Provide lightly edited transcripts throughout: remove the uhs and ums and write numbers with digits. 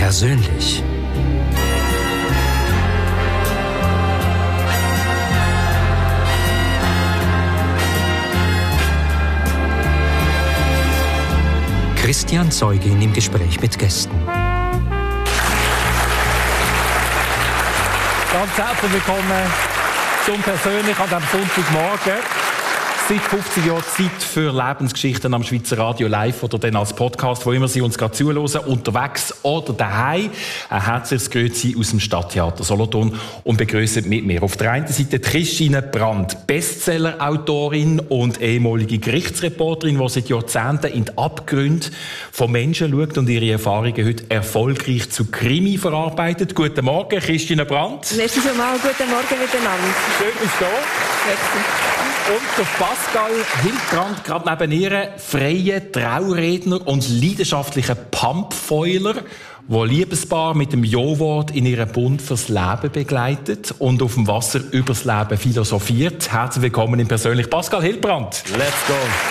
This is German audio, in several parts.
Persönlich. Christian Zeugin im Gespräch mit Gästen. Ganz herzlich willkommen zum Persönlich an diesem Sonntagmorgen. Seit 15 Jahren Zeit für Lebensgeschichten am Schweizer Radio live oder dann als Podcast, wo immer Sie uns gerade zuhören, unterwegs oder daheim. Ein herzliches Grüezi aus dem Stadttheater Solothurn und begrüßen mit mir auf der einen Seite Christine Brandt, Bestseller-Autorin und ehemalige Gerichtsreporterin, die seit Jahrzehnten in die Abgründe von Menschen schaut und ihre Erfahrungen heute erfolgreich zu Krimi verarbeitet. Guten Morgen, Christine Brandt. Merci vielmals, guten Morgen miteinander. Schön, bist du da. Und der Pascal Hiltbrand, gerade neben ihr, freie Trauredner und leidenschaftlicher Pumpfoiler, der Liebespaar mit dem Jo-Wort in ihrem Bund fürs Leben begleitet und auf dem Wasser übers Leben philosophiert. Herzlich willkommen im Persönlich Pascal Hiltbrand. Let's go!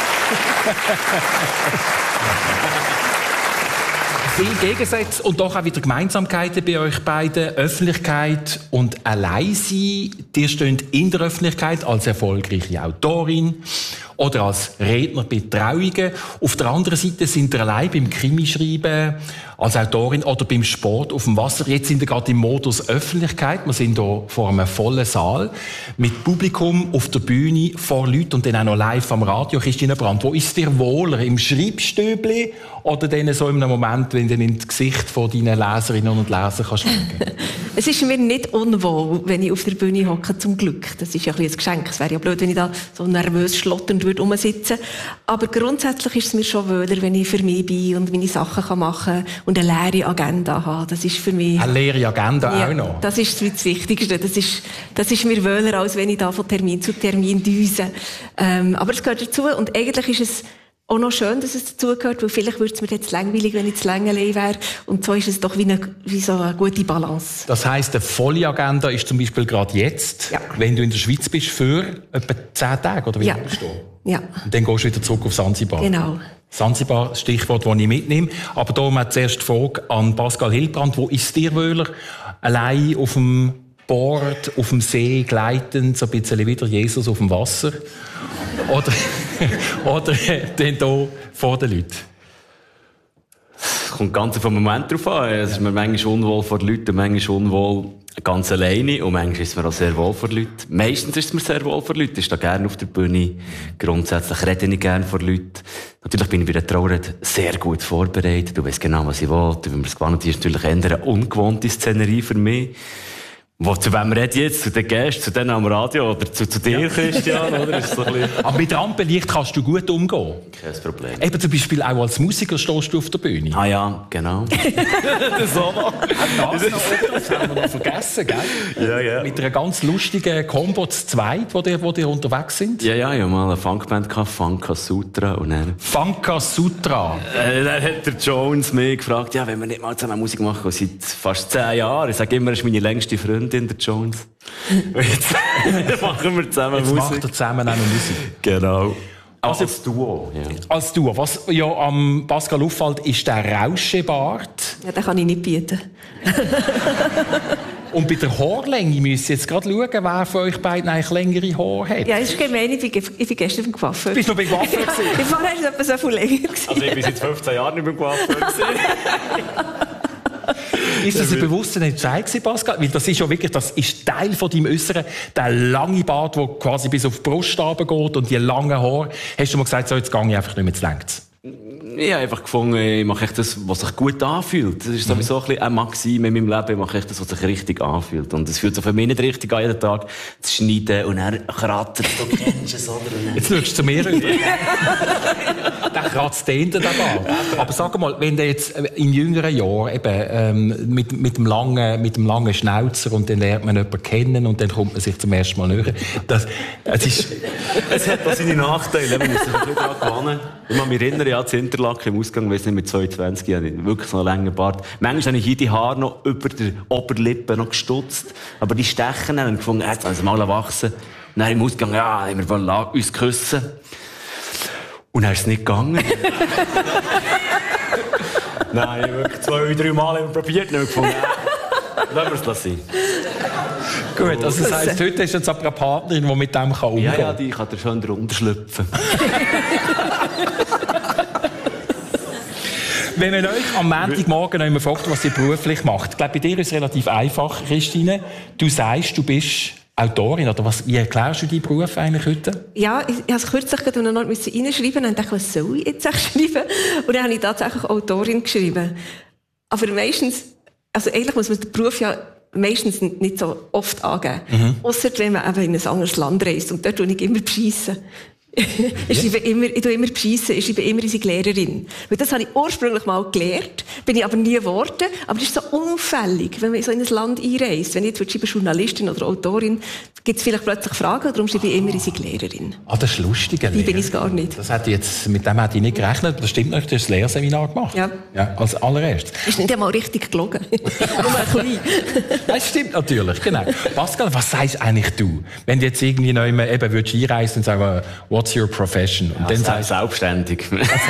Viele Gegensätze und doch auch wieder Gemeinsamkeiten bei euch beiden. Öffentlichkeit und Alleinsein. Ihr steht in der Öffentlichkeit als erfolgreiche Autorin oder als Redner bei Trauungen. Auf der anderen Seite sind ihr allein beim Krimischreiben, als Autorin oder beim Sport auf dem Wasser. Jetzt sind wir gerade im Modus Öffentlichkeit. Wir sind hier vor einem vollen Saal mit Publikum auf der Bühne, vor Leuten und dann auch noch live am Radio. Christine Brandt, wo ist dir wohler? Im Schreibstübli oder dann so in einem Moment, wenn du in das Gesicht von deinen Leserinnen und Lesern kannst schauen? Es ist mir nicht unwohl, wenn ich auf der Bühne hocke, zum Glück. Das ist ja ein Geschenk. Es wäre ja blöd, wenn ich da so nervös schlotternd rumsitzen würde. Aber grundsätzlich ist es mir schon wohler, wenn ich für mich bin und meine Sachen machen kann und eine leere Agenda habe. Das ist für mich... Eine leere Agenda ja, auch noch? Das ist das Wichtigste. Das ist mir wohler, als wenn ich da von Termin zu Termin düse. Aber es gehört dazu und eigentlich ist es auch noch schön, dass es dazugehört, weil vielleicht würde es mir jetzt langweilig, wenn ich zu lange allein wäre. Und so ist es doch wie so eine gute Balance. Das heisst, eine volle Agenda ist zum Beispiel gerade jetzt, ja, wenn du in der Schweiz bist, für etwa 10 Tage, oder wie ja, bist du? Ja. Und dann gehst du wieder zurück auf Sansibar. Genau. Sansibar, Stichwort, das ich mitnehme. Aber da mal zuerst die Frage an Pascal Hiltbrand. Wo ist dir wohler? Allein auf dem Board, auf dem See, gleitend, so ein bisschen wieder Jesus auf dem Wasser? Oder dann hier vor den Leuten? Es kommt ganz auf den Moment drauf an. Es ist mir manchmal unwohl vor den Leuten, manchmal unwohl ganz alleine und manchmal ist es mir auch sehr wohl vor den Leuten. Meistens ist es mir sehr wohl vor den Leuten. Ich stehe gerne auf der Bühne. Grundsätzlich rede ich gerne vor den Leuten. Natürlich bin ich bei der Trauerrede sehr gut vorbereitet. Du weißt genau, was ich will. Wenn wir es gewohnt ist, natürlich eine ungewohnte Szenerie für mich. Zu wem rede ich jetzt? Zu den Gästen, zu denen am Radio oder zu dir, ja. Christian? Oder? Ist so ein bisschen... Aber mit Rampenlicht kannst du gut umgehen. Kein Problem. Eben zum Beispiel auch als Musiker stehst du auf der Bühne. Ah ja, genau. Das auch noch. Das haben wir noch vergessen, gell? Ja, ja. Mit einer ganz lustigen Combo zu zweit, wo die unterwegs sind. Ja, ich hatte mal eine Funkband, Funka Sutra. Und dann... Funka Sutra. Dann hat der Jones mich gefragt, ja, wenn wir nicht mal zusammen Musik machen, seit fast 10 Jahren. Ich sage immer, er ist meine längste Freundin, der Jones. Jetzt machen wir zusammen Jetzt Musik. macht er zusammen auch noch Musik. Genau. Also, als Duo, ja. Als Duo. Was ja am Pascal auffällt, ist der Rauschebart. Ja, den kann ich nicht bieten. Und bei der Haarlänge müsst ihr jetzt gerade schauen, wer von euch beiden eigentlich längere Haare hat. Ja, das ist gemein. Ich bin gestern beim Coiffeur. Bist du noch beim Coiffeur gewesen? Ich war erst etwa so viel länger. Also ich bin seit 15 Jahren nicht beim Coiffeur gewesen. Ist das ein bewusster Entscheid gewesen, Pascal? Weil das ist ja wirklich, das ist Teil von deinem Äußeren, der lange Bart, der quasi bis auf die Brust runtergeht und die langen Haare. Hast du mal gesagt, so, jetzt gehe ich einfach nicht mehr zu längs? Ich habe einfach gefunden, ich mache das, was sich gut anfühlt. Das ist sowieso ein bisschen eine Maxime in meinem Leben. Ich mache das, was sich richtig anfühlt. Und es fühlt sich für mich nicht richtig an, jeden Tag zu schneiden und dann kratzt. Du kennst es, oder? Jetzt schaust du zu mir rüber. Der kratzt hinter den Bart. Aber sag mal, wenn du jetzt in jüngeren Jahren eben, mit dem langen Schnauzer und dann lernt man jemanden kennen und dann kommt man sich zum ersten Mal näher. Es hat auch seine Nachteile. Man muss sich ein bisschen daran gewöhnen. Ich kann mich erinnern, ja, zu Interlaken im Ausgang, weiss nicht, mit 22 habe ich wirklich so einen langen Bart. Manchmal habe ich hier die Haare noch über der Oberlippe noch gestutzt. Aber die Stechen haben gefunden, jetzt haben sie mal wachsen. Und dann im Ausgang, ja, haben wir uns küssen. Und dann ist es nicht gegangen. Nein, wirklich 2-3 Mal haben wir probiert, nicht gefunden. Lassen wir es sein. Gut, also das heisst, heute ist jetzt aber eine Partnerin, die mit dem umgehen kann. Ja, die kann dir schon drunter schlüpfen. Wenn man euch am Montagmorgen noch immer fragt, was ihr beruflich macht, ich glaube, bei dir ist es relativ einfach, Christine. Du sagst, du bist Autorin, oder wie erklärst du deinen Beruf eigentlich heute? Ja, ich musste es kürzlich noch reinschreiben und dachte, was soll ich jetzt schreiben? Und dann habe ich tatsächlich Autorin geschrieben. Aber meistens, also eigentlich muss man den Beruf ja meistens nicht so oft angeben. Ausser wenn man eben in ein anderes Land reist. Und dort tue ich immer beschissen. Ich tue immer beschissen, ich schreibe immer als Lehrerin. Weil das habe ich ursprünglich mal gelernt, bin ich aber nie geworden. Aber das ist so unauffällig, wenn man so in ein Land einreist. Wenn ich jetzt schreibe, Journalistin oder Autorin, gibt es vielleicht plötzlich Fragen, darum schreibe ich immer als Lehrerin. Ah, das ist lustig. Die bin ich gar nicht. Mit dem hätte ich nicht gerechnet. Das stimmt nicht, du hast ein Lehrseminar gemacht. Ja. Als allererstes. Ist nicht einmal richtig gelogen. Nur ein bisschen. Das stimmt natürlich, genau. Pascal, was sagst eigentlich du? Wenn du jetzt irgendwie noch immer eben würdest einreisen und sagen, what's your profession? Und Ja, dann sagst selbstständig.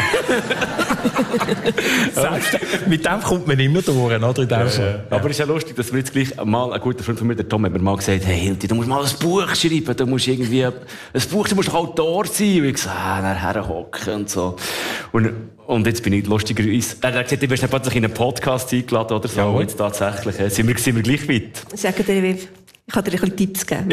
mit dem kommt man immer durch, oder? In dem Fall. Aber es ist ja lustig, dass wir jetzt gleich mal, ein guter Freund von mir, der Tom, hat mir mal gesagt, hey Hilti, du musst mal ein Buch schreiben, du musst irgendwie, du musst doch Autor sein. Und ich gesagt, nachher hocken und so. Und jetzt bin ich lustigerweise, er hat gesagt, du wirst nicht plötzlich in einen Podcast eingeladen oder so. Ja, und jetzt tatsächlich, sind wir gleich weit. Sagen dir, ich kann dir ein bisschen Tipps geben.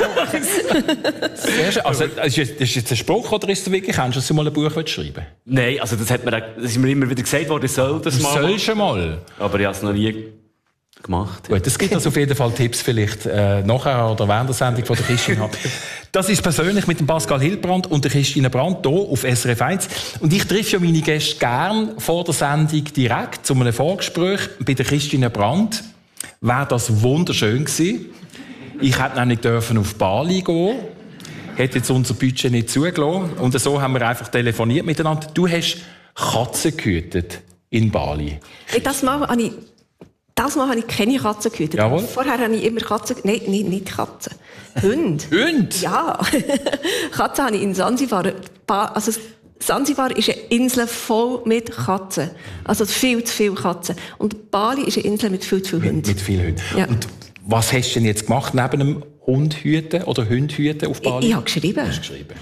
Sehr schön. Also, ist das jetzt ein Spruch oder ist es wirklich, kannst du, dass du mal ein Buch schreiben? Nein, also das ist mir immer wieder gesagt worden, ich soll das mal. Sollst du mal? Aber ich habe es noch nie gemacht. Gut, es gibt also auf jeden Fall Tipps vielleicht nachher oder während der Sendung von der Christine. Das ist persönlich mit dem Pascal Hilbrand und der Christine Brandt hier auf SRF 1. Und ich treffe ja meine Gäste gern vor der Sendung direkt zu einem Vorgespräch. Bei der Christine Brandt wäre das wunderschön gewesen. Ich hätte nämlich auf Bali gehen. Hätte jetzt unser Budget nicht zugelassen. Und so haben wir einfach telefoniert miteinander. Du hast Katzen gehütet in Bali. Das Mal habe ich keine Katzen gehütet. Jawohl. Vorher habe ich immer Katzen... Nein, nicht Katzen. Hunde. Hunde? Ja. Katzen habe ich in Sansibar. Also Sansibar ist eine Insel voll mit Katzen. Also viel zu viele Katzen. Und Bali ist eine Insel mit viel zu vielen Hunden. Mit vielen Hunden. Ja. Und was hast du denn jetzt gemacht neben einem Hundhüten oder Hundhüten auf Bali? Ich habe geschrieben. Hast geschrieben.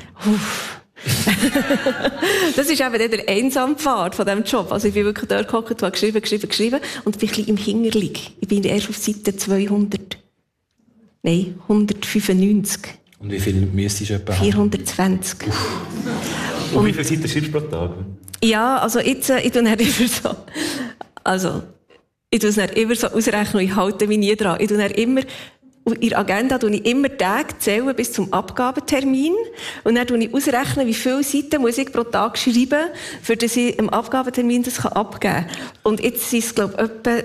Das ist eben der Einsampfad von diesem Job. Also ich bin wirklich dort gehockt, habe geschrieben und bin ein bisschen im Hinterlig. Ich bin erst auf Seite 195. Und wie viel müsstest du etwa haben? 420. Und wie viele Seiten schreibst du pro Tag? Ja, also jetzt, ich tue nicht immer so. Also, ich tue es nicht immer so ausrechnen, ich halte mich nie dran. Ich tue nicht immer, in der Agenda tue ich immer Tage zählen bis zum Abgabetermin. Und dann tue ich ausrechnen, wie viele Seiten muss ich pro Tag schreiben, für dass ich am Abgabetermin das abgeben kann. Und jetzt sind es, glaube ich, etwa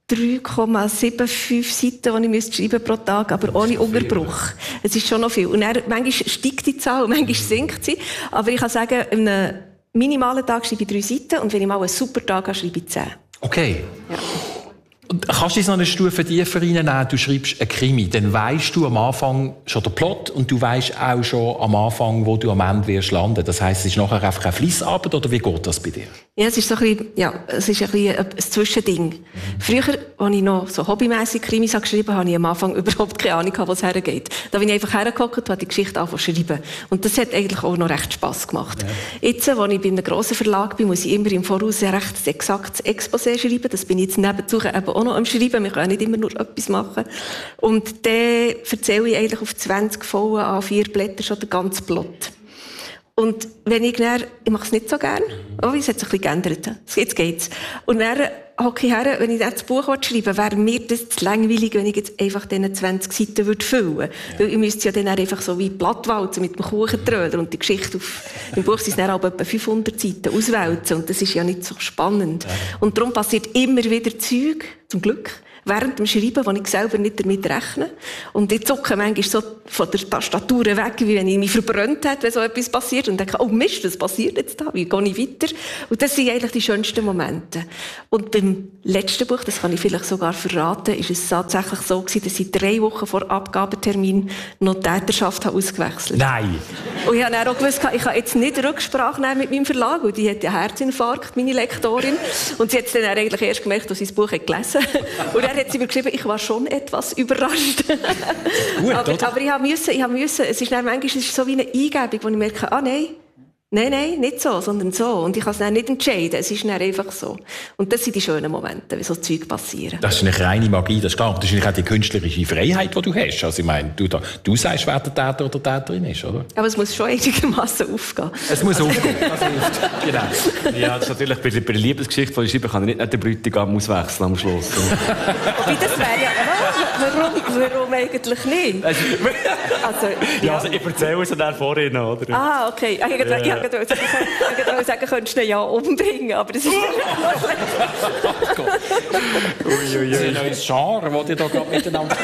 3,75 Seiten, die ich schreiben pro Tag, aber ohne Unterbruch. Es ist schon noch viel. Und dann, manchmal steigt die Zahl, manchmal sinkt sie. Aber ich kann sagen, an einem minimalen Tag schreibe ich 3 Seiten und wenn ich mal einen super Tag habe, schreibe ich 10. Okay. Ja. Und kannst du jetzt noch eine Stufe tiefer reinnehmen? Du schreibst einen Krimi, dann weisst du am Anfang schon den Plot und du weisst auch schon am Anfang, wo du am Ende wirst landen. Das heisst, es ist nachher einfach eine Fleissarbeit oder wie geht das bei dir? Ja, es ist so ein bisschen, es ist ein bisschen ein Zwischending. Früher, als ich noch so hobbymässig Krimis geschrieben habe, habe ich am Anfang überhaupt keine Ahnung, wo es hergeht. Da bin ich einfach hergehockt und habe die Geschichte angefangen zu schreiben. Und das hat eigentlich auch noch recht Spass gemacht. Ja. Jetzt, als ich bei einem grossen Verlag bin, muss ich immer im Voraus ein recht exaktes Exposé schreiben. Das bin ich jetzt nebenzu eben auch noch am Schreiben. Wir können nicht immer nur etwas machen. Und dann erzähle ich eigentlich auf 20 vollen A4 Blätter schon den ganzen Plot. Und wenn ich dann, ich mache es nicht so gern, aber es hat sich ein bisschen geändert. Jetzt geht's. Und dann hocke ich her, wenn ich das Buch schreiben wäre mir das zu langweilig, wenn ich jetzt einfach diese 20 Seiten füllen würde. Ja. Weil ich müsste ja dann einfach so wie Blattwalzen mit dem Kuchentröder und die Geschichte im Buch sind es dann auch etwa 500 Seiten auswälzen und das ist ja nicht so spannend. Ja. Und darum passiert immer wieder Zeug, zum Glück, während dem Schreiben, wo ich selber nicht damit rechne. Und ich zucke manchmal so von der Tastatur weg, wie wenn ich mich verbrannt hätte, wenn so etwas passiert. Und denke, oh Mist, was passiert jetzt da? Wie gehe ich weiter? Und das sind eigentlich die schönsten Momente. Und beim letzten Buch, das kann ich vielleicht sogar verraten, ist es tatsächlich so gewesen, dass ich 3 Wochen vor Abgabetermin noch die Täterschaft ausgewechselt habe. Nein. Und ich habe dann auch gewusst, ich kann jetzt nicht Rücksprache nehmen mit meinem Verlag, weil die hat ja Herzinfarkt, meine Lektorin. Und sie hat es dann eigentlich erst gemerkt, als sie das Buch gelesen hat. Und dann hat sie mir geschrieben, ich war schon etwas überrascht. Gut, aber ich habe müssen, es ist dann manchmal es ist so wie eine Eingebung, wo ich merke, Nein, nicht so, sondern so. Und ich kann es dann nicht entscheiden. Es ist dann einfach so. Und das sind die schönen Momente, wenn so Zeug passieren. Das ist eine reine Magie, das ist klar. Das ist eigentlich auch die künstlerische Freiheit, die du hast. Also ich meine, du sagst, wer der Täter oder Täterin ist, oder? Aber es muss schon einigermaßen aufgehen. Es muss aufgehen, das hilft. Genau. Ja, das ist natürlich bei der Liebesgeschichte, die ich schreibe, kann ich nicht den Bräutigam auswechseln am Schluss. Wobei, das wäre ja... Warum eigentlich nicht? Also ich erzähle es dann vorhin, oder? Ah, okay. Ich wollte sagen, könntest du ihn ja umbringen, aber das ist Das ist ein neues Genre, das ihr da gerade miteinander...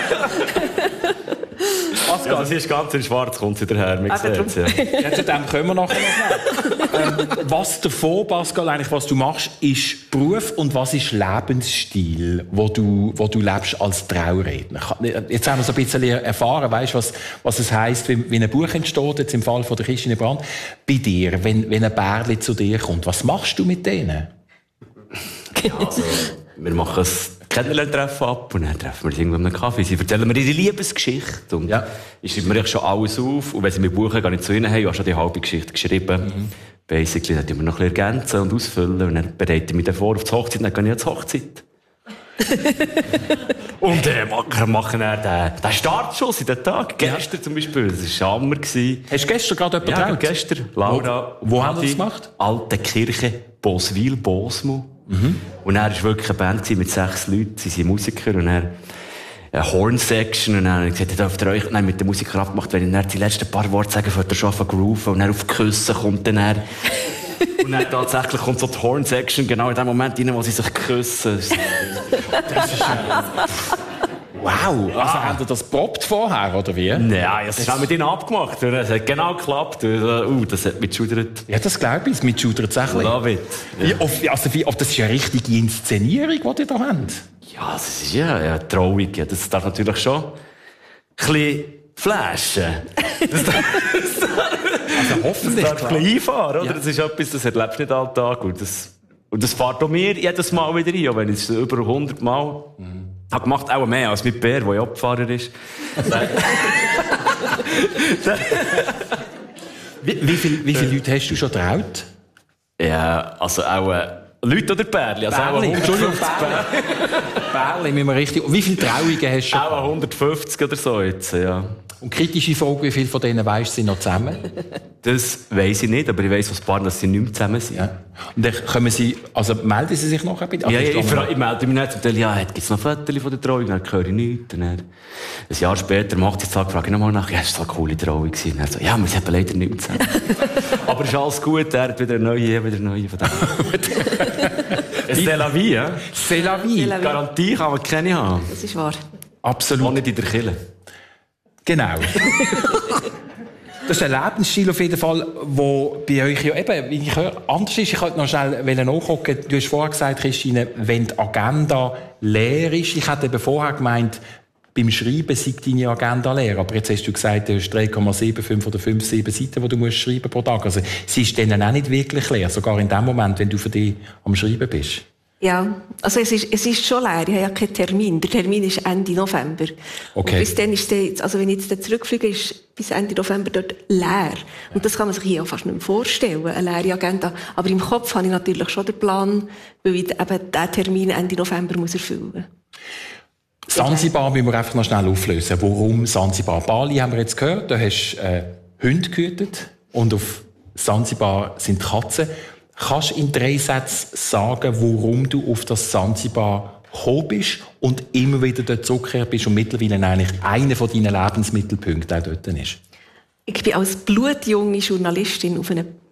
Ja, sie ist ganz in schwarz, kommt sie daher. Ja, zu dem kommen wir nachher noch. Was davon, Pascal, eigentlich, was du machst, ist Beruf und was ist Lebensstil, wo du lebst als Trauredner? Jetzt haben wir so ein bisschen erfahren, weißt, was es heisst, wenn ein Buch entsteht, jetzt im Fall von der Christine Brand. Bei dir, wenn ein Bärli zu dir kommt, was machst du mit denen? Ja, also, wir machen es Kennenlerntreffen ab und dann treffen wir uns irgendwo einen Kaffee. Sie erzählen mir ihre Liebesgeschichte. Und ich schreibe mir schon alles auf. Und wenn sie mir buchen, gehe ich zu ihnen, hey, du hast schon die halbe Geschichte geschrieben. Basically, dann tun wir noch ein bisschen ergänzen und ausfüllen. Und dann bereite ich mich dann vor auf die Hochzeit, dann gehe ich zur Hochzeit. Und machen dann den Startschuss in den Tag. Gestern zum Beispiel, das war Hammer. Hast du gestern gerade jemanden getraut? Ja, gestern. Laura. Wo haben wir das gemacht? Alte Kirche, Boswil, Bosmo. Und er war wirklich eine Band mit 6 Leuten, sie sind Musiker, und er eine Horn-Section, und dann habe ich gesagt, ihr dürft euch mit den Musikern abgemacht, wenn ich dann die letzten paar Worte sage, könnt ihr schon auf grooven, und dann auf Küssen kommt dann er. Und dann tatsächlich kommt so die Horn-Section genau in dem Moment rein, wo sie sich küssen. Das ist wow! Also habt ihr das probt vorher, oder wie? Nein, das ist auch mit ihnen abgemacht. Es hat genau geklappt. Das hat mitschudert. Ja, das glaube ich. Es mitschudert es David. Ja. Das ist ja eine richtige Inszenierung, die ihr da habt. Ja, das ist ja traurig. Ja, das darf natürlich schon ein bisschen flashen. Also hoffentlich. Das darf ein bisschen einfahren, oder? Ja. Das ist etwas, das erlebst du nicht alltag. Und das fährt auch mir jedes Mal wieder ein, auch wenn ich es über 100 Mal habe gemacht, auch mehr als mit Bär, der ja Abfahrer ist. Wie viele Leute hast du schon getraut? Ja, also auch Leute oder Bärli? Also Bärli, Entschuldigung, Bärli, müssen wir richtig... Wie viele Trauungen hast du schon? Auch 150 oder so jetzt, ja. Und kritische Frage, wie viele von denen weisst, sind noch zusammen? Das weiss ich nicht, aber ich weiss aus Paaren, dass sie nicht mehr zusammen sind. Ja. Und dann kommen sie, also melden sie sich noch ein bisschen? Ja, ich melde mich nicht. Zum Teil, gibt es noch Fotos von der Trauung? Dann höre ich nichts. Dann, ein Jahr später, am 80. Tag, frage ich nochmal nach, ja, es war so eine coole Trauung gewesen. Dann so, ja, wir sind leider nicht mehr zusammen. Aber es ist alles gut, er hat wieder eine neue von dem. C'est la vie, ja? C'est la vie. Garantie kann man keine haben. Das ist wahr. Absolut. Auch nicht in der Kirche. Genau. Das ist ein Lebensstil auf jeden Fall, der bei euch ja eben, wie ich höre, anders ist. Ich wollte noch schnell nachgucken. Du hast vorher gesagt, Christine, wenn die Agenda leer ist. Ich hätte eben vorher gemeint, beim Schreiben sei deine Agenda leer. Aber jetzt hast du gesagt, du hast 3,75 oder 5,7 Seiten, die du musst schreiben pro Tag. Also sie ist dann auch nicht wirklich leer, sogar in dem Moment, wenn du für dich am Schreiben bist. Ja, also es ist schon leer. Ich habe ja keinen Termin. Der Termin ist Ende November. Okay. Und bis dann ist der, also wenn ich jetzt zurückfliege, ist bis Ende November dort leer. Und das kann man sich hier auch fast nicht mehr vorstellen, eine leere Agenda. Aber im Kopf habe ich natürlich schon den Plan, weil ich eben diesen Termin Ende November muss erfüllen. Sansibar müssen wir einfach noch schnell auflösen. Warum Sansibar? Bali haben wir jetzt gehört, da hast du Hunde gehütet und auf Sansibar sind Katzen. Kannst du in 3 Sätzen sagen, warum du auf das Sansibar gekommen bist und immer wieder dort zurückgekehrt bist und mittlerweile eigentlich einer von deinen Lebensmittelpunkten auch dort ist? Ich bin als blutjunge Journalistin auf eine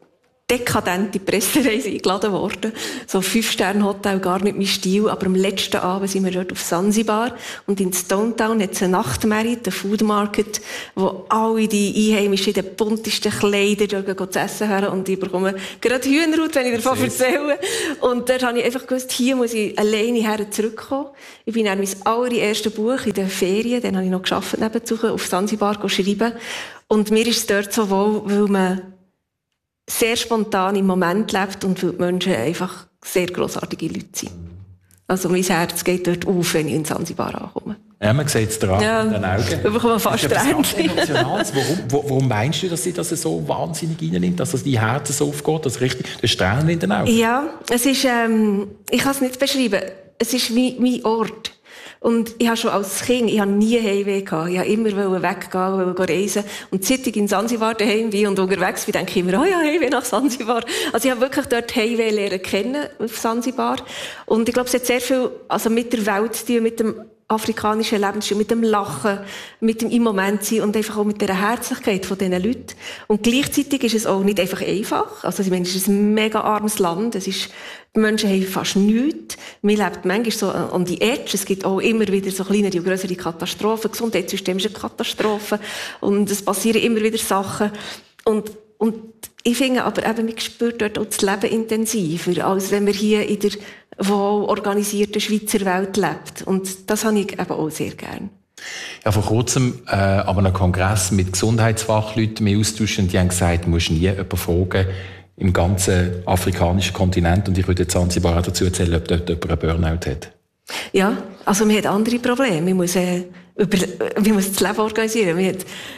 dekadente Pressereise eingeladen worden. So 5-Sterne-Hotel, gar nicht mein Stil. Aber am letzten Abend sind wir dort auf Sansibar. Und in Stone Town hat es einen Nachtmarkt, einen Food Market, wo alle die Einheimischen in den buntesten Kleidern dort zu essen haben. Und ich bekomme gerade Hühnerhaut, wenn ich davon erzähle. Und dort habe ich einfach gewusst, hier muss ich alleine her zurückkommen. Ich bin dann mein allererste Buch in den Ferien, dann habe ich noch gearbeitet nebenzu, auf Sansibar schreiben. Und mir ist es dort so wohl, weil man sehr spontan im Moment lebt und weil die Menschen einfach sehr grossartige Leute sind. Also mein Herz geht dort auf, wenn ich in Sansibar ankomme. Ja, man sieht es dran, in den Augen. Da bekommen wir fast Tränchen. Warum meinst du, dass sie das so wahnsinnig reinnimmt, dass das die Herzen so aufgeht, dass richtig der Tränen in den Augen? Ja, es ist, ich kann es nicht beschreiben. Es ist wie mein Ort. Und ich habe schon als Kind, ich habe nie Heimweh gehabt. Ich wollte immer weggehen, wollte reisen. Und seit ich in Sansibar daheim bin und unterwegs bin, denke ich immer, oh ja, Heimweh nach Sansibar. Also ich habe wirklich dort Heimweh lernen kennen auf Sansibar. Und ich glaube, es hat sehr viel, also mit der Welt zu tun, mit dem afrikanischen Lebensstil, mit dem Lachen, mit dem im Moment sein und einfach auch mit der Herzlichkeit von diesen Leuten. Und gleichzeitig ist es auch nicht einfach einfach. Also, ich meine, es ist ein mega armes Land. Es ist, die Menschen haben fast nichts. Man lebt manchmal so an die Edge. Es gibt auch immer wieder so kleinere und grössere Katastrophen. Gesundheitssystem ist eine Katastrophe. Und es passieren immer wieder Sachen. Und ich finde aber eben, man spürt dort auch das Leben intensiver, als wenn man hier in der wohl organisierten Schweizer Welt lebt. Und das habe ich eben auch sehr gern. Ja, vor kurzem aber einen Kongress mit Gesundheitsfachleuten mehr austauschen, die haben gesagt, du musst nie jemanden fragen im ganzen afrikanischen Kontinent, und ich würde jetzt Sansibar auch dazu erzählen, ob dort jemand einen Burnout hat. Ja, also man hat andere Probleme. Man muss das Leben organisieren.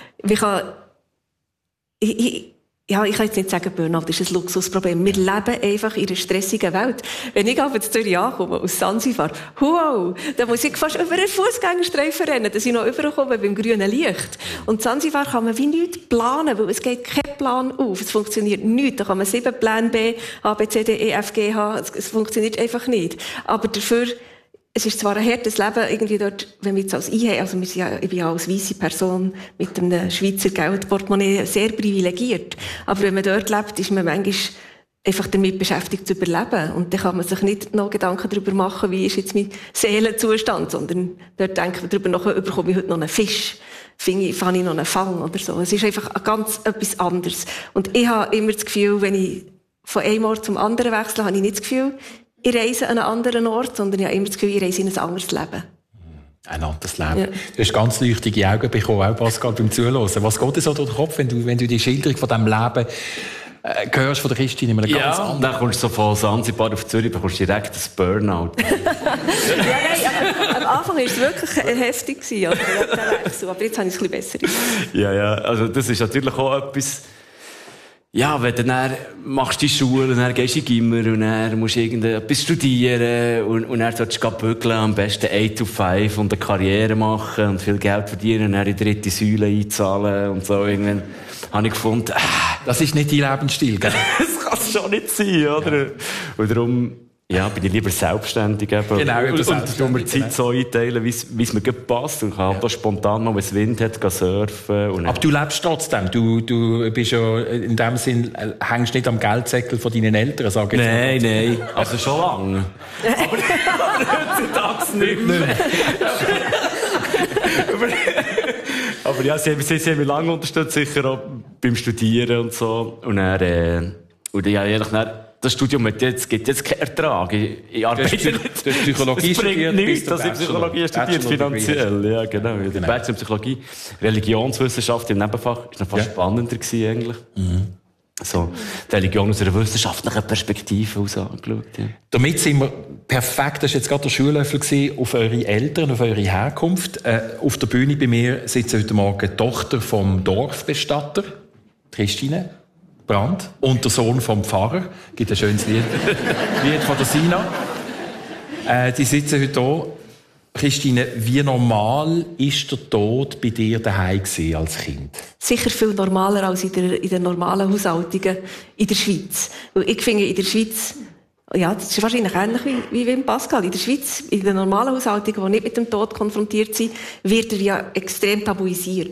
Ich kann jetzt nicht sagen, Burnout ist ein Luxusproblem. Wir leben einfach in einer stressigen Welt. Wenn ich aber zu Zürich ankomme, aus Sansibar, wow, dann muss ich fast über einen Fußgängerstreifen rennen, dass ich noch überkomme beim grünen Licht. Und Sansibar kann man wie nichts planen, weil es geht kein Plan auf. Es funktioniert nicht. Da kann man 7 Pläne B, A, B, C, D, E, F, G, H. Es funktioniert einfach nicht. Aber dafür, es ist zwar ein hartes Leben, irgendwie dort, wenn wir jetzt als ich bin ja als weisse Person mit einem Schweizer Geldportemonnaie sehr privilegiert. Aber wenn man dort lebt, ist man manchmal einfach damit beschäftigt zu überleben. Und dann kann man sich nicht noch Gedanken darüber machen, wie ist jetzt mein Seelenzustand, sondern dort denkt man darüber nach, bekomme ich heute noch einen Fisch? Fange ich noch einen Fang oder so. Es ist einfach ganz etwas anderes. Und ich habe immer das Gefühl, wenn ich von einem Ort zum anderen wechsle, habe ich nicht das Gefühl, ich reise an einen anderen Ort, sondern ich habe immer das Gefühl, ich reise in ein anderes Leben. Ein anderes Leben. Ja. Du hast ganz leuchtige Augen bekommen, auch Pascal, beim Zuhören. Was geht dir so durch den Kopf, wenn du die Schilderung von diesem Leben hörst von der Christine? Ja, dann kommst du so von Sansibar auf Zürich, bekommst du direkt ein Burnout. Am Anfang war es wirklich heftig, aber jetzt habe ich es ein bisschen besser. Ja, also das ist natürlich auch etwas. Ja, wenn du dann machst die Schule und dann gehst du in die Gimmer und dann musst du etwas studieren und dann solltest du bügeln, am besten 8 to 5 und eine Karriere machen und viel Geld verdienen und dann in die 3. Säule einzahlen und so. Irgendwann habe ich gefunden, das ist nicht dein Lebensstil, gell? Das kann es schon nicht sein, oder? Ja. Und darum, ja, bin ich lieber selbstständig eben. Genau, und mir die Zeit so einteilen, wie es mir gut passt. Und kann da spontan mal, wenn es Wind hat, surfen. Und aber du lebst trotzdem. Du bist ja, in dem Sinn, hängst nicht am Geldsäckel von deinen Eltern, sag ich. Nein. Also schon lange. Aber heutzutage nicht mehr. Aber ja, sie haben mich lange unterstützt, sicher auch beim Studieren und so. Und dann, das Studium gibt jetzt keinen Ertrag. Ich arbeite nicht. Du hast Psychologie studiert. Nichts, dass ich Psychologie studiert, finanziell. Ja, genau. Der Bachelor Psychologie. Religionswissenschaft im Nebenfach ist noch fast spannender gewesen, eigentlich. Mhm. So, die Religion aus einer wissenschaftlichen Perspektive heraus angeschaut. Ja. Damit sind wir perfekt, das war jetzt gerade der Schuhlöffel gewesen, auf eure Eltern, auf eure Herkunft. Auf der Bühne bei mir sitzt heute Morgen die Tochter vom Dorfbestatter, Christine Brandt, und der Sohn vom Pfarrer. Gibt ein schönes Lied von der Sina. Die sitzen heute hier. Christine, wie normal ist der Tod bei dir daheim gewesen als Kind? Sicher viel normaler als in der normalen Haushaltungen in der Schweiz. Weil ich finde, in der Schweiz, ja, das ist wahrscheinlich ähnlich wie in Pascal. In der Schweiz, in den normalen Haushaltungen, die nicht mit dem Tod konfrontiert sind, wird er ja extrem tabuisiert.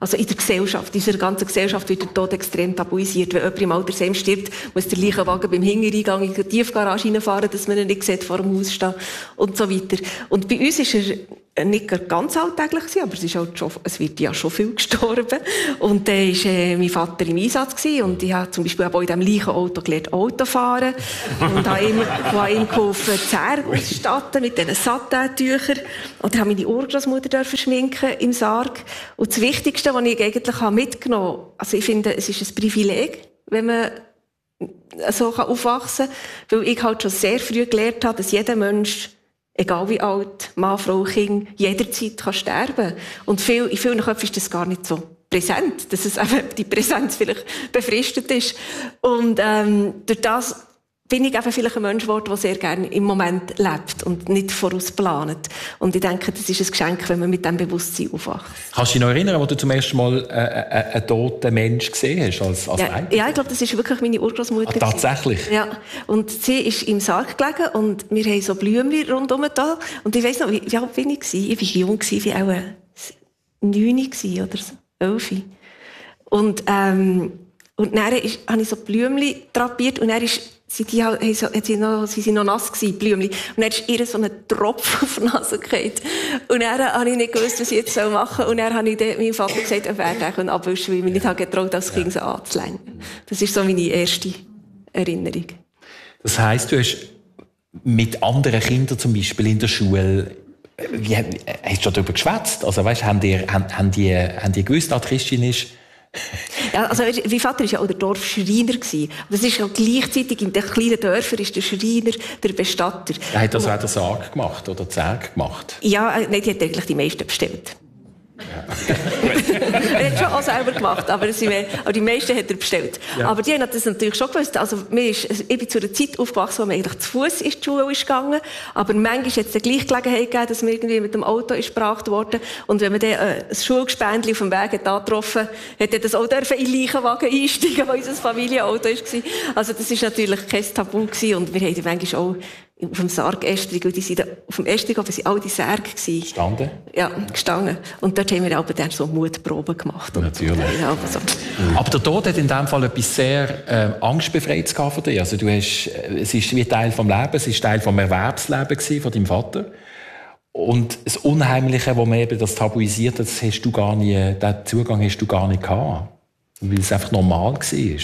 Also in der Gesellschaft, in unserer ganzen Gesellschaft wird der Tod extrem tabuisiert. Wenn jemand im Altersheim stirbt, muss der Leichenwagen beim Hintereingang in die Tiefgarage reinfahren, dass man ihn nicht sieht, vor dem Haus stehen und so weiter. Und bei uns ist er nicht ganz alltäglich gewesen, aber es wird ja schon viel gestorben. Und dann war mein Vater im Einsatz gewesen, und ich habe zum Beispiel auch in diesem Leichenauto gelernt, Auto fahren. Und habe ihm geholfen, die Zähne auszustatten mit diesen Satin-Tüchern. Und habe meine Urgroßmutter schminken im Sarg. Und das Wichtigste, was ich eigentlich mitgenommen habe, also ich finde, es ist ein Privileg, wenn man so aufwachsen kann, weil ich halt schon sehr früh gelernt habe, dass jeder Mensch, egal wie alt, Mann, Frau, Kind, jederzeit kann sterben. Und in vielen Köpfen ist das gar nicht so präsent, dass es eben die Präsenz vielleicht befristet ist. Und durch das bin ich einfach vielleicht ein Mensch geworden, der sehr gerne im Moment lebt und nicht vorausplant. Und ich denke, das ist ein Geschenk, wenn man mit diesem Bewusstsein aufwacht. Kannst du dich noch erinnern, als du zum ersten Mal einen toten Mensch gesehen hast als Ja, ich glaube, das ist wirklich meine Urgroßmutter. Tatsächlich? Ja. Und sie ist im Sarg gelegen und wir haben so Blümchen rundherum da. Und ich weiss noch, wie alt bin ich gewesen? Ich war jung, wie auch 9 oder so, 11. Und dann habe ich so Blümchen drapiert und dann sind sie noch nass gewesen, Blümchen. Und dann ist ihr so ein Tropfen auf die Nase gefallen. Und dann habe ich nicht gewusst, was ich jetzt machen soll. Und dann habe ich meinem Vater gesagt, er werde abwischen, weil ich mich nicht getraut, als Kind so anzulenken. Das ist so meine erste Erinnerung. Das heisst, du hast mit anderen Kindern zum Beispiel in der Schule, hast du schon darüber geschwätzt? Also weißt, haben die gewusst, dass Christine ist? Ja, also mein Vater war ja auch der Dorfschreiner gewesen. Das ist ja gleichzeitig in den kleinen Dörfern ist der Schreiner der Bestatter. Er hat also auch den Sarg gemacht oder die Särge gemacht? Ja, nein, die hat eigentlich die meisten bestellt. Ja. Er hat schon auch selber gemacht, aber die meisten hat er bestellt. Ja. Aber die haben das natürlich schon gewusst. Also, ich bin zu einer Zeit aufgewachsen, wo man eigentlich zu Fuß in die Schule ist gegangen. Aber manchmal hat es dann gleich Gelegenheit gegeben, dass man irgendwie mit dem Auto ist gebracht worden. Und wenn man dann ein Schulgespendli auf dem Weg hat angetroffen, hat er das auch in den Leichenwagen einsteigen, weil unser Familienauto war. Also das ist natürlich kein Tabu gewesen. Und wir haben manchmal auch auf dem Sarg-Estrig, und auf dem Estrig waren all die Särge. Gestanden? Ja, gestanden. Und dort haben wir aber dann so Mutproben gemacht. Natürlich. Ja, aber, so. Aber der Tod hat in dem Fall etwas sehr angstbefreites für dich. Also es ist wie Teil vom Leben, es ist Teil vom Erwerbsleben von deinem Vater. Und das Unheimliche, wo man eben das tabuisiert hat, den Zugang hast du gar nicht gehabt. Weil es einfach normal war.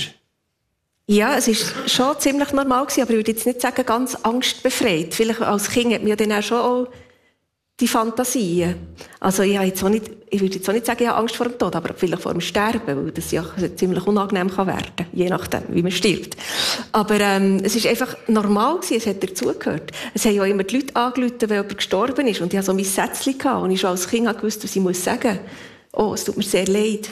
Ja, es war schon ziemlich normal gewesen, aber ich würde jetzt nicht sagen, ganz angstbefreit. Vielleicht als Kind hat man ja dann auch schon auch die Fantasien. Also ich würde jetzt auch nicht sagen, ich habe Angst vor dem Tod, aber vielleicht vor dem Sterben, weil das ja ziemlich unangenehm kann werden, je nachdem, wie man stirbt. Aber es ist einfach normal gewesen, es hat dazugehört. Es haben ja immer die Leute angerufen, wenn jemand gestorben ist, und ich hatte so mein Sätzchen gehabt, und ich schon als Kind gewusst, was ich sagen muss. Oh, es tut mir sehr leid.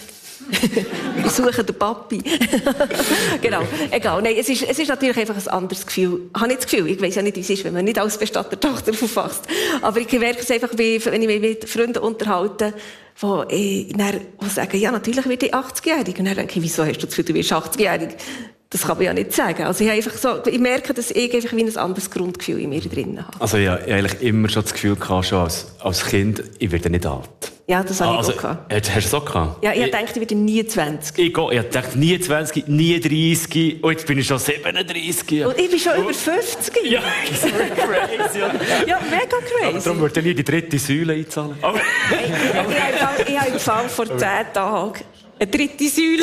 Wir suchen den Papi. Genau. Egal. Nein, es ist natürlich einfach ein anderes Gefühl. Ich habe nicht das Gefühl, ich weiss ja nicht, wie es ist, wenn man nicht als Bestattertochter aufwachst. Aber ich merke es einfach, wenn ich mich mit Freunden unterhalte, die sagen, ja, natürlich werde ich 80-jährig. Und dann denke ich, wieso hast du das Gefühl, du wirst 80-jährig? Das kann man ja nicht sagen. Also ich merke, dass ich einfach wie ein anderes Grundgefühl in mir drin habe. Also ich habe eigentlich immer schon das Gefühl gehabt, schon als Kind, ich werde nicht alt. Ja, das habe ich auch gehabt. Hast du das auch gehabt? Ja, ich dachte, ich werde nie 20. Ich dachte, nie 20, nie 30. Und jetzt bin ich schon 37. Und ich bin schon über 50. Ja, das ist crazy. Ja, mega crazy. Aber darum würde ich nie die dritte Säule einzahlen. Ich habe im Fall vor 10 Tagen eine dritte Säule.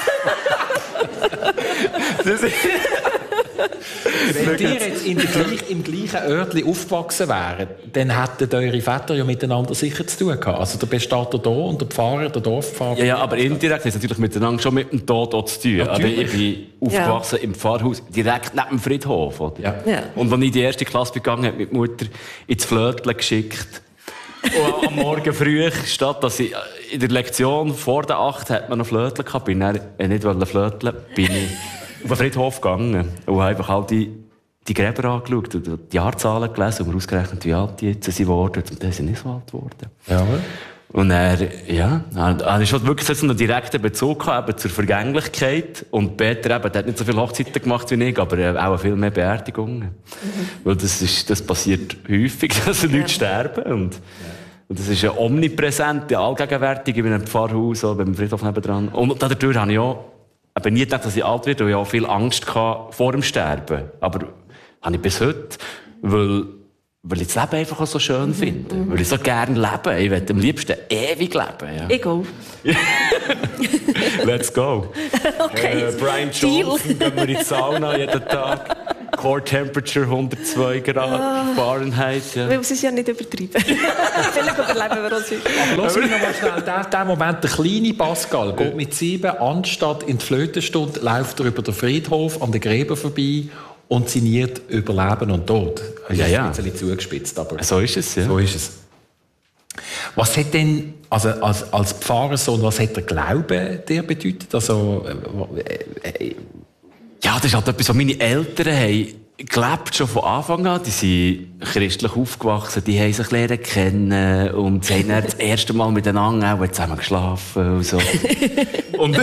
Wenn ihr jetzt im gleichen Örtchen aufgewachsen wären, dann hätten eure Väter ja miteinander sicher zu tun gehabt. Also der Bestatter hier und der Pfarrer, der Dorfpfarrer. Ja, aber indirekt ist natürlich miteinander schon mit dem Tod auch zu tun. Also ich bin aufgewachsen im Pfarrhaus, direkt neben dem Friedhof. Oder? Ja. Ja. Und als ich in die erste Klasse begangen habe, hat die Mutter ins Flötchen geschickt. Und am Morgen früh, statt dass ich in der Lektion vor der 8 hat man noch Flötchen gehabt, bin ich nicht flöteln, bin ich auf den Friedhof gegangen und habe einfach all die Gräber angeschaut und die Jahrzahlen gelesen und mir ausgerechnet, wie alt die jetzt sind geworden. Und dann sind sie nicht so alt geworden. Ja. Und er ist schon wirklich so einen direkten Bezug gehabt, eben zur Vergänglichkeit. Und Peter eben, der hat nicht so viele Hochzeiten gemacht wie ich, aber auch viel mehr Beerdigungen. Weil das passiert häufig, dass Leute sterben. Und Und das ist ja omnipräsent, ja, allgegenwärtig in einem Pfarrhaus oder beim Friedhof nebendran. Und dadurch habe ich auch nie gedacht, dass ich alt werde, weil ich auch viel Angst hatte vor dem Sterben. Aber habe ich bis heute, weil ich das Leben einfach auch so schön finde. Weil ich so gerne lebe. Ich will am liebsten ewig leben. Ja. Ich go. Let's go. Okay. Brian Johnson, gehen wir in die Sauna jeden Tag. Core Temperature 102 Grad Fahrenheit. Ja. Wir müssen es ja nicht übertreiben. Vielleicht überleben wir uns heute. Lass mich noch mal schnell den Moment. Der kleine Pascal geht mit 7 anstatt in die Flötenstunde, läuft er über den Friedhof an den Gräben vorbei und sinniert über Leben und Tod. Das ist ein bisschen zugespitzt, aber so ist es, ja. So ist es. Was hat denn, also als Pfarrersohn, was hat der Glaube dir bedeutet? Also, ja, das ist halt etwas, was meine Eltern haben gelebt, schon von Anfang an. Die sind christlich aufgewachsen, die haben sich lernen kennen und sie haben dann das erste Mal miteinander auch zusammen geschlafen und so. und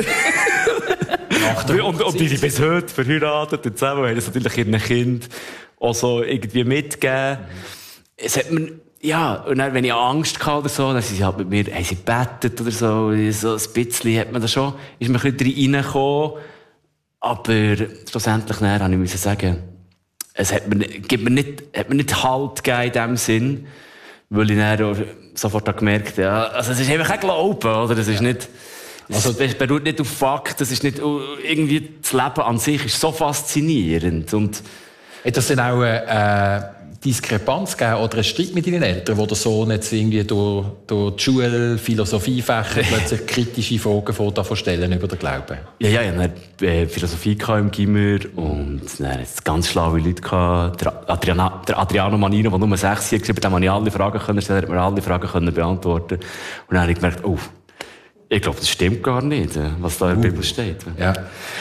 die sind bis heute verheiratet und zusammen haben das natürlich ihren Kind auch so irgendwie mitgegeben. Es hat mir, ja, und dann, wenn ich Angst hatte oder so, dann sind sie halt mit mir, haben sie gebetet oder so, so ein bisschen hat man da schon, ist man ein bisschen reingekommen. Aber schlussendlich habe ich sagen, es hat mir nicht Halt gegeben in dem Sinn, weil ich dann sofort gemerkt habe, ja, also es ist einfach kein Glauben, oder? Es ist nicht, also es beruht nicht auf Fakt, es ist nicht, irgendwie das Leben an sich ist so faszinierend. Und hat das denn auch Diskrepanz gegeben oder einen Streit mit deinen Eltern, wo der Sohn jetzt irgendwie durch die Schule, Philosophiefächer plötzlich kritische Fragen stellen über den Glauben? Ja, ich hatte Philosophie im Gimmer und dann hatte es ganz schlaue Leute gehabt. Der Adriano Manino, der nur 6 hat geschrieben, dem habe ich alle Fragen können stellen, hat mir alle Fragen beantworten. Und dann habe ich gemerkt, ich glaube, das stimmt gar nicht, was da in der Bibel steht. Ja.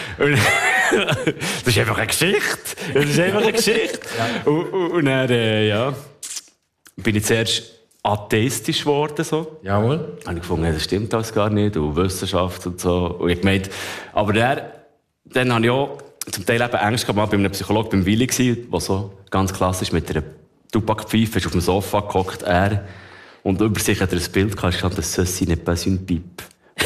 Das ist einfach eine Geschichte. Ja. Und dann, bin ich zuerst atheistisch geworden, so. Jawohl. Habe ich gefunden, das stimmt alles gar nicht, und Wissenschaft und so. Und ich gemeint, aber dann habe ich auch zum Teil eben Angst gehabt, mal bei einem Psychologen beim Willi gewesen, der so ganz klassisch mit einer Tabakpfeife ist auf dem Sofa gehockt, und über sich hat er ein Bild gehabt, stand, das «Ceci n'est pas une pipe».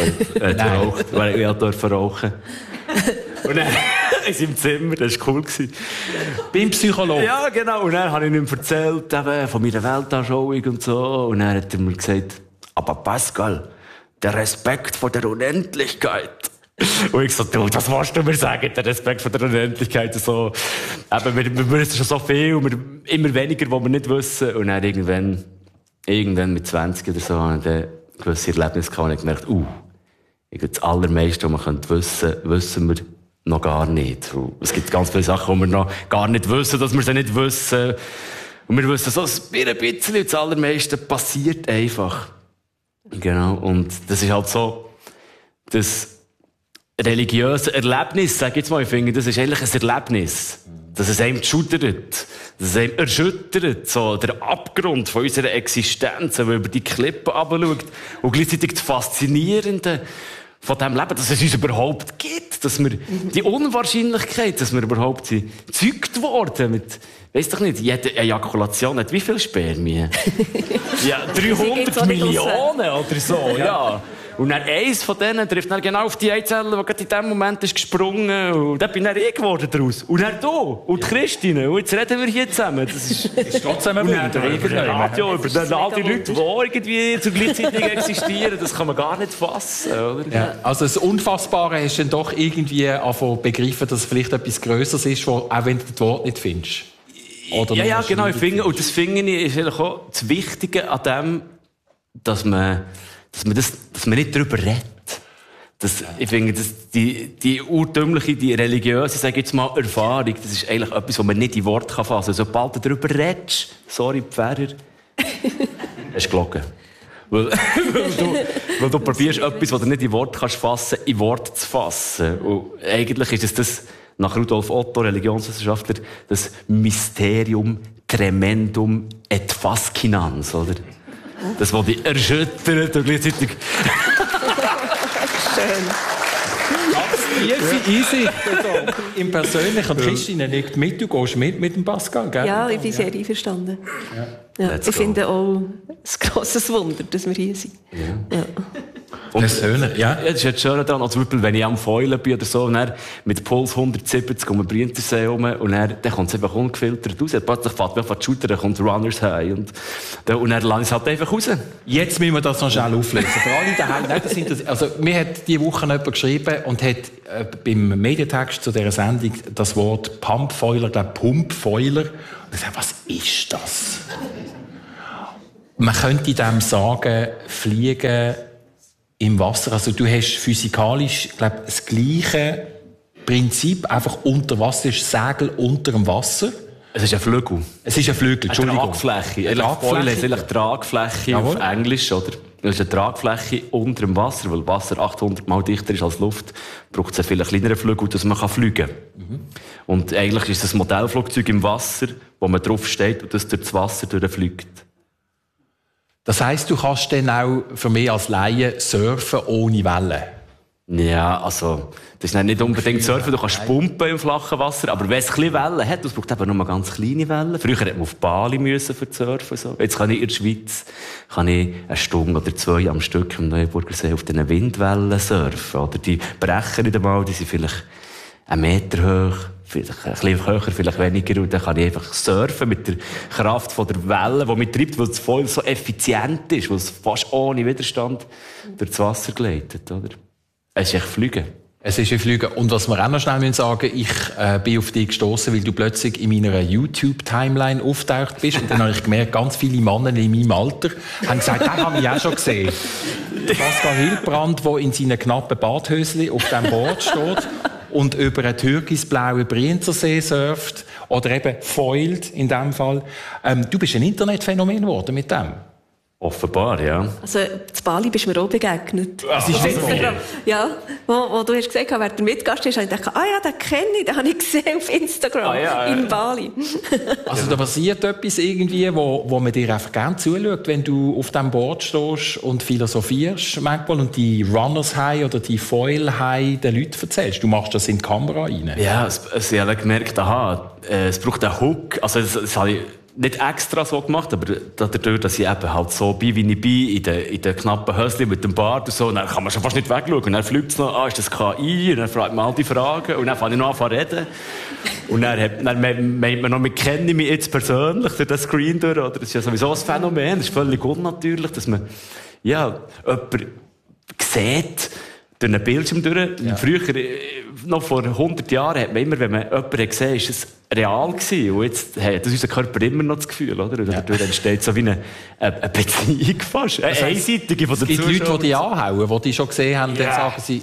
Weil ich durfte rauchen. Und dann in seinem Zimmer, das war cool. Beim Psychologen? Ja, genau. Und dann habe ich ihm erzählt, eben, von meiner Weltanschauung und so. Und dann hat er mir gesagt, aber Pascal, der Respekt vor der Unendlichkeit. Und ich so, du, das willst du mir sagen, der Respekt vor der Unendlichkeit. So, eben, wir wissen schon so viel, und immer weniger, was wir nicht wissen. Und dann irgendwann mit 20 oder so, habe ich dann gewisse Erlebnisse gehabt, und ich gemerkt, das Allermeiste, was man wissen wir noch gar nicht. Und es gibt ganz viele Sachen, die wir noch gar nicht wissen, dass wir sie nicht wissen. Und wir wissen so ein bisschen, das Allermeiste passiert einfach. Genau. Und das ist halt so, das religiöse Erlebnis, sag ich jetzt mal, ich finde, das ist eigentlich ein Erlebnis. Dass es einem schudert, dass es einem erschüttert, so der Abgrund von unserer Existenz, wenn man über die Klippen runterschaut. Und gleichzeitig das Faszinierende von diesem Leben, dass es uns überhaupt gibt, dass wir die Unwahrscheinlichkeit, dass wir überhaupt gezeugt worden mit, weiss doch nicht, jede Ejakulation hat wie viel Spermien? Ja, 300 Millionen oder so, ja. Und dann eins von denen trifft dann genau auf die Eizelle, die gerade in dem Moment ist gesprungen. Und dann bin dann ich geworden daraus. Und dann du. Und die Christine. Und jetzt reden wir hier zusammen. Das ist trotzdem ein Wunder. Radio über all die Leute, die irgendwie zur gleichzeitig existieren. Das kann man gar nicht fassen, oder? Ja. Also das Unfassbare hast du dann doch irgendwie begriffen, dass es vielleicht etwas Grösseres ist, wo, auch wenn du das Wort nicht findest. Oder ja, genau. Und das finde ich ist eigentlich auch das Wichtige an dem, dass man nicht darüber redet. Ich finde, die urtümliche, die religiöse, sage ich jetzt mal, Erfahrung, das ist eigentlich etwas, was man nicht in Worte fassen kann. Also, sobald du darüber redest, sorry, Pfarrer, hast du gelogen. Weil du probierst etwas, was du nicht in Worte fassen kannst, in Worte zu fassen. Und eigentlich ist es das, nach Rudolf Otto, Religionswissenschaftler, das Mysterium tremendum et fascinans, oder? Das, was dich erschüttert und gleichzeitig... Schön. Easy. Im Persönlichen. Christine nickt mit, du gehst mit dem Pascal, gell? Ja, ich bin sehr einverstanden. Ja, ich finde auch ein grosses Wunder, dass wir hier sind. Ja. Und persönlich, ja. Das ist jetzt schön daran, also wenn ich am Fäulen bin oder so, und dann mit Puls 170 um den Brienzersee rum, und dann kommt es einfach ungefiltert raus. Plötzlich fährt mir auf die Schulter, dann kommt Runners High, und dann lasse ich es halt einfach raus. Jetzt müssen wir das noch schnell auflösen. Für alle daheim, also, mir hat diese Woche jemand geschrieben und hat beim Medientext zu dieser Sendung das Wort Pumpfoiler, Pumpfoiler. Und ich sage, was ist das? Man könnte dem sagen, Fliegen im Wasser. Also du hast physikalisch, glaube ich, das gleiche Prinzip, einfach unter Wasser, ist Segel unter dem Wasser. Es ist ein Flügel. Es ist ein Flügel, Entschuldigung. Eine Tragfläche. Tragfläche auf Englisch, oder? Es ist eine Tragfläche unter dem Wasser, weil Wasser 800 Mal dichter ist als Luft, braucht es einen viel kleineren Flügel, dass man fliegen kann. Und eigentlich ist es ein Modellflugzeug im Wasser, wo man drauf steht und das durch das Wasser durchfliegt. Das heisst, du kannst dann auch für mich als Laie surfen ohne Wellen? Ja, also, das ist nicht unbedingt surfen, du kannst pumpen im flachen Wasser, aber wenn es ein bisschen Wellen hat, das braucht eben nur ganz kleine Wellen. Früher hätte man auf Bali müssen für surfen, so. Jetzt kann ich in der Schweiz, eine Stunde oder 2 am Stück im Neuenburger See auf diesen Windwellen surfen, oder? Die brechen nicht einmal, die sind vielleicht 1 Meter hoch. Vielleicht ein bisschen höher, vielleicht weniger. Und dann kann ich einfach surfen mit der Kraft von der Welle, die mich treibt, weil es voll so effizient ist, weil es fast ohne Widerstand durchs Wasser gleitet, oder? Es ist echt Fliegen. Es ist ein Fliegen. Und was wir auch noch schnell sagen müssen, ich bin auf dich gestossen, weil du plötzlich in meiner YouTube-Timeline auftaucht bist. Und dann habe ich gemerkt, ganz viele Männer in meinem Alter haben gesagt, das habe ich auch schon gesehen. Pascal Hilbrand, der in seinen knappen Badhöschen auf dem Board steht und über einen türkisblauen Brienzersee surft oder eben foilt in dem Fall. Du bist ein Internetphänomen geworden mit dem. Offenbar, ja. Also, zu Bali bist du mir auch begegnet. Das ist nicht so. Ja, wo du hast gesagt hast, wer der Mitgast ist, habe ich gedacht, den kenne ich, den habe ich gesehen auf Instagram, in Bali. Also da passiert etwas irgendwie, wo man dir einfach gerne zuschaut, wenn du auf dem Board stehst und philosophierst manchmal und die Runners High oder die Foil High den Leuten erzählst. Du machst das in die Kamera rein. Ja, ich habe gemerkt, es braucht einen Hook. Also, das habe ich nicht extra so gemacht, aber dadurch, dass ich eben halt so bin, wie ich bin, in den knappen Höschen mit dem Bart und so, dann kann man schon fast nicht wegschauen. Und dann fliegt es noch, ist das KI? Und dann fragt man all die Fragen. Und dann fange ich noch an zu reden. Und dann meint man noch, kenne ich mich jetzt persönlich durch den Screen durch, oder? Das ist ja sowieso ein Phänomen. Das ist völlig unnatürlich, dass man, jemanden sieht, durch einen Bildschirm durch. Ja. Früher, noch vor 100 Jahren, hat man immer, wenn man jemanden gesehen hat, ist es real gewesen. Und jetzt hat unser Körper immer noch das Gefühl, oder? Und dadurch entsteht so wie eine Beziehung fast. Eine einseitige von der Zuschauer. Es gibt Leute, die dich anhauen, die dich schon gesehen haben, dann sagen sie...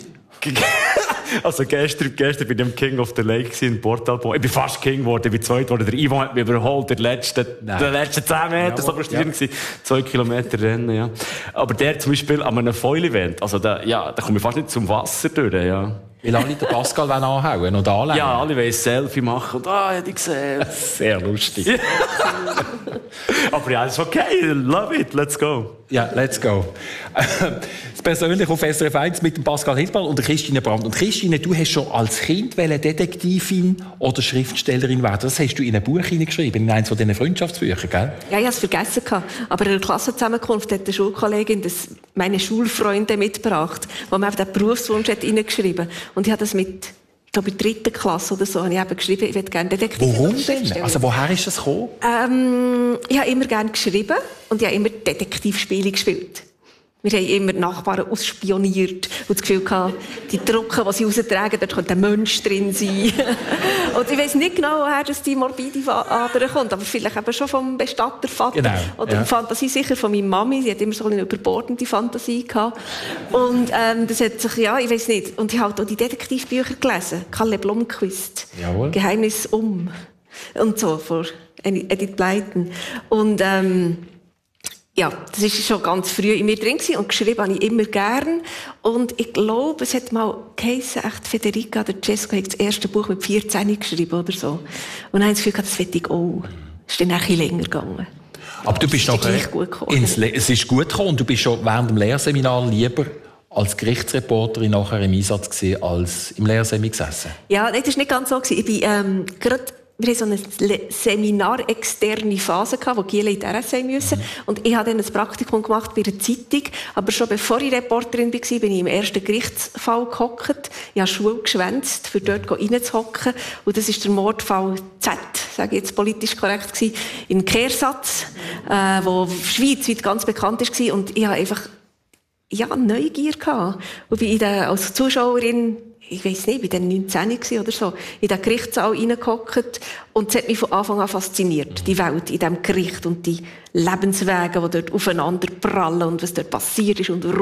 Also gestern bin ich am King of the Lake in Portalpo. Ich bin fast King geworden, ich bin zweit geworden. Der Ivo hat mich überholt, der letzten 10 Meter, so frustrierend gewesen. 2 Kilometer Rennen, ja. Aber der zum Beispiel an einem Foil-Event, also da komme ich fast nicht zum Wasser durch, ja. Weil alle den Pascal anhauen und anlegen. Ja, alle wollen ein Selfie machen und hätte ich gesehen. Sehr lustig. Aber ja, das ist okay, love it, let's go. Ja, let's go. Das persönlich auf SRF 1 mit dem Pascal Hilbrand und der Christine Brandt. Und Christine, du hast schon als Kind Detektivin oder Schriftstellerin werden. Das hast du in ein Buch hineingeschrieben, in eines von diesen Freundschaftsbüchern, gell? Ja, ich habe es vergessen. Aber in der Klassenzusammenkunft hat eine Schulkollegin meine Schulfreunde mitgebracht, wo man den Berufswunsch hineingeschrieben hat. Und ich habe das mit, ich glaube, in der 3. Klasse oder so, habe ich eben geschrieben, ich würde gerne Detektivin. Warum denn? Also woher ist das gekommen? Ich habe immer gerne geschrieben und ich habe immer Detektivspiele gespielt. Wir haben immer die Nachbarn ausspioniert und das Gefühl gehabt, die Drucken, die sie raustragen, dort könnte ein Mensch drin sein. Und ich weiss nicht genau, woher die morbide Ader kommt, aber vielleicht eben schon vom Bestattervater. Genau, oder die Fantasie sicher von meiner Mami. Sie hat immer so eine überbordende Fantasie gehabt. Und das hat sich, ich weiss nicht. Und ich habe auch die Detektivbücher gelesen. Kalle Blomqvist. Jawohl. Geheimnis und so, von Edith Blyton. Und ja, das war schon ganz früh in mir drin gewesen. Und geschrieben habe ich immer gern. Und ich glaube, es hat mal geheissen, echt Federica oder Cesco hat das erste Buch mit 14 geschrieben oder so. Und dann habe ich das Gefühl gehabt, das will ich auch. Es ist dann ein bisschen länger gegangen. Aber du bist noch es ist gut gut gekommen und du bist schon während dem Lehrseminar lieber als Gerichtsreporterin nachher im Einsatz gewesen, als im Lehrsemi gesessen? Ja, nein, das war nicht ganz so. Ich bin, wir hatten so eine seminarexterne Phase, wo Giele in die RSA müssen. Und ich habe dann ein Praktikum gemacht bei einer Zeitung. Aber schon bevor ich Reporterin war, bin ich im ersten Gerichtsfall gehockt. Ich habe Schule geschwänzt, für dort reinzuhocken. Und das ist der Mordfall Z, sage ich jetzt politisch korrekt gewesen, in Kehrsatz, wo schweizweit ganz bekannt war. Und ich habe einfach, Neugier gehabt. Und bin als Zuschauerin, ich weiss nicht, ich war dann 19 oder so, in den Gerichtssaal reingehockt. Und es hat mich von Anfang an fasziniert, die Welt in diesem Gericht und die Lebenswege, die dort aufeinander prallen und was dort passiert ist und